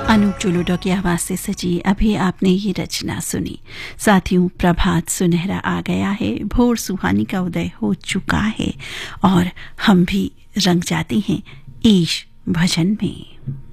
अनूप जलोटा की आवाज से सजी अभी आपने ये रचना सुनी। साथियों, प्रभात सुनहरा आ गया है, भोर सुहानी का उदय हो चुका है और हम भी रंग जाते हैं ईश भजन में।